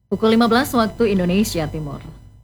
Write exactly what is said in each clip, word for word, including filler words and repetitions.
Pukul lima belas waktu Indonesia Timur.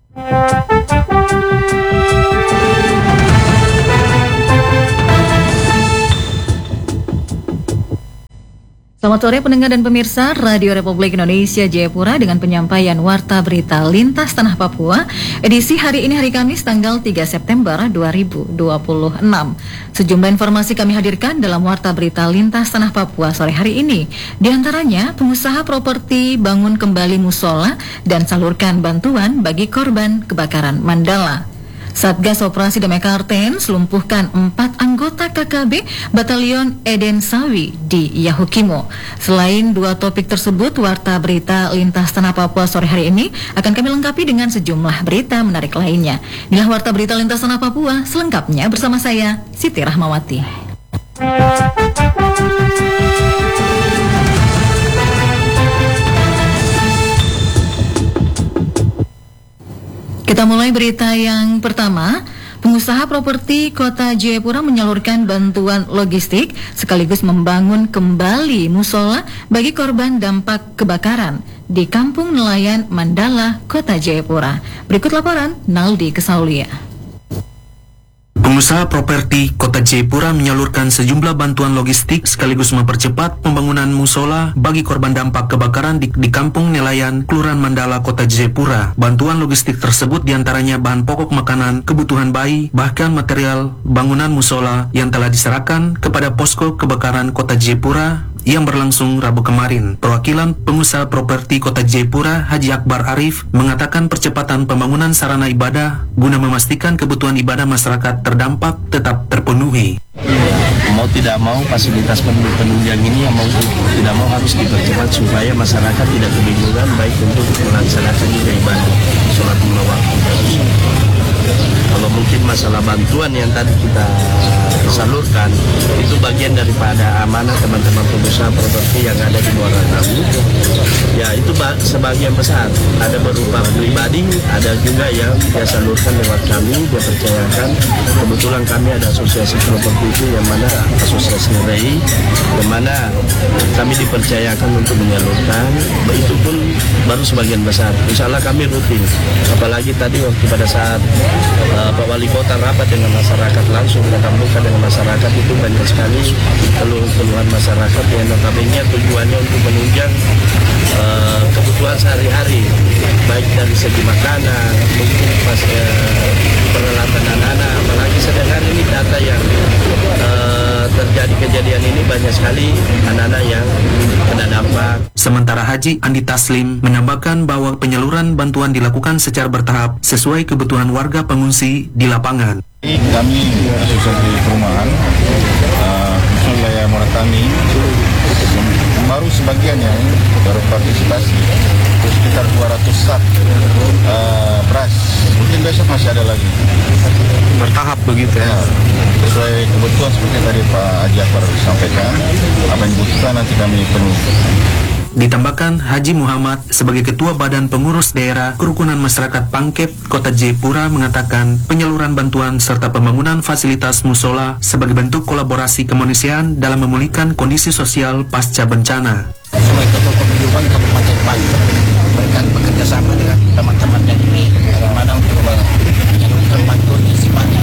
Selamat sore pendengar dan pemirsa Radio Republik Indonesia Jayapura dengan penyampaian Warta Berita Lintas Tanah Papua edisi hari ini hari Kamis tanggal tiga September dua ribu dua puluh enam. Sejumlah informasi kami hadirkan dalam Warta Berita Lintas Tanah Papua sore hari ini. Di antaranya pengusaha properti bangun kembali musola dan salurkan bantuan bagi korban kebakaran Mandala. Satgas Operasi Damai Karten selumpuhkan empat anggota K K B Batalion Eden Sawi di Yahukimo. Selain dua topik tersebut, Warta Berita Lintas Tanah Papua sore hari ini akan kami lengkapi dengan sejumlah berita menarik lainnya. Inilah Warta Berita Lintas Tanah Papua selengkapnya bersama saya, Siti Rahmawati. Kita mulai berita yang pertama. Pengusaha properti Kota Jayapura menyalurkan bantuan logistik sekaligus membangun kembali musola bagi korban dampak kebakaran di Kampung Nelayan Mandala, Kota Jayapura. Berikut laporan Naldi Kesaulia. Pengusaha properti Kota Jayapura menyalurkan sejumlah bantuan logistik sekaligus mempercepat pembangunan musola bagi korban dampak kebakaran di, di Kampung Nelayan, Kelurahan Mandala, Kota Jayapura. Bantuan logistik tersebut diantaranya bahan pokok makanan, kebutuhan bayi, bahkan material bangunan musola yang telah diserahkan kepada posko kebakaran Kota Jayapura yang berlangsung Rabu kemarin. Perwakilan pengusaha properti Kota Jayapura, Haji Akbar Arif, mengatakan percepatan pembangunan sarana ibadah guna memastikan kebutuhan ibadah masyarakat terdampak tetap terpenuhi. Mau tidak mau fasilitas penunjang ini yang mau tidak mau harus dipercepat supaya masyarakat tidak kebingungan baik untuk melaksanakan juga ibadah sholat lima waktu. Kalau mungkin masalah bantuan yang tadi kita salurkan itu bagian daripada amanah teman-teman pengusaha properti yang ada di Muara Tabu. Ya itu sebagian besar. Ada berupa pribadi, ada juga yang dia salurkan lewat kami, dia percayakan. Kebetulan kami ada asosiasi properti itu yang mana asosiasi R E I, yang mana kami dipercayakan untuk menyalurkan. Itu pun baru sebagian besar. Insya Allah kami rutin. Apalagi tadi waktu pada saat uh, Pak Wali Kota rapat dengan masyarakat langsung tatap muka dengan masyarakat, itu banyak sekali keluhan-keluhan masyarakat yang notabene tujuannya untuk menunjang uh, kebutuhan sehari-hari, baik dari segi makanan, mungkin pas uh, peralatan anak-anak. Apalagi sedang hari ini data yang uh, terjadi kejadian ini banyak sekali anak-anak yang kena dampak. Sementara Haji Andi Taslim menambahkan bahwa penyaluran bantuan dilakukan secara bertahap sesuai kebutuhan warga pengungsi di lapangan. Kami asosiasi perumahan uh, wilayah Moratami baru sebagian yang baru partisipasi itu sekitar dua ratus sak uh, beras. Mungkin besok masih ada lagi. Bertahap begitu ya. Sesuai kebutuhan seperti tadi Pak Haji Akbar sampaikan, apa yang dibutuhkan nanti kami penuhi. Ditambahkan Haji Muhammad sebagai Ketua Badan Pengurus Daerah Kerukunan Masyarakat Pangkep Kota Jayapura mengatakan penyaluran bantuan serta pembangunan fasilitas musola sebagai bentuk kolaborasi kemanusiaan dalam memulihkan kondisi sosial pasca bencana. Sebagai Ketua Pemilihan Kabupaten Pangkep mereka bekerja sama dengan teman-teman yang ini bagaimana untuk menyalurkan bantuan yang sifatnya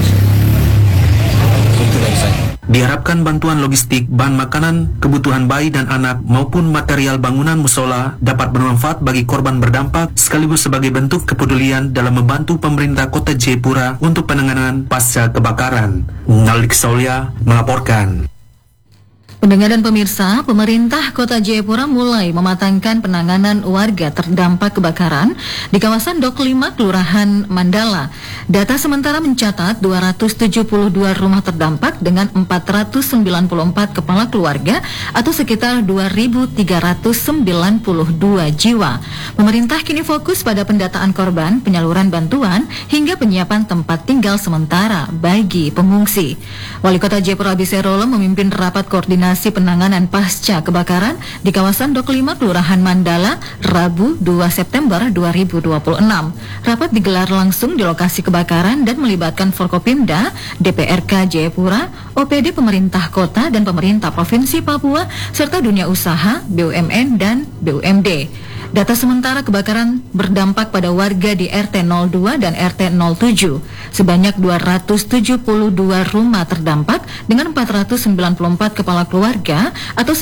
itu dari saya. Diharapkan bantuan logistik, bahan makanan, kebutuhan bayi dan anak maupun material bangunan musola dapat bermanfaat bagi korban berdampak sekaligus sebagai bentuk kepedulian dalam membantu pemerintah Kota Jayapura untuk penanganan pasca kebakaran. Naldi Kesaulia melaporkan. Pendengar dan pemirsa, pemerintah Kota Jayapura mulai mematangkan penanganan warga terdampak kebakaran di kawasan Dok lima, Kelurahan Mandala. Data sementara mencatat dua ratus tujuh puluh dua rumah terdampak dengan empat ratus sembilan puluh empat kepala keluarga atau sekitar dua ribu tiga ratus sembilan puluh dua jiwa. Pemerintah kini fokus pada pendataan korban, penyaluran bantuan, hingga penyiapan tempat tinggal sementara bagi pengungsi. Wali Kota Jayapura Abisserolo memimpin rapat koordinasi penanganan pasca kebakaran di kawasan Dok lima, Kelurahan Mandala, Rabu dua September dua ribu dua puluh enam. Rapat digelar langsung di lokasi kebakaran dan melibatkan Forkopimda, D P R K Jayapura, O P D pemerintah kota dan pemerintah Provinsi Papua, serta dunia usaha, B U M N, dan B U M D. Data sementara kebakaran berdampak pada warga di R T nol dua dan R T nol tujuh. Sebanyak dua ratus tujuh puluh dua rumah terdampak dengan empat ratus sembilan puluh empat kepala keluarga atau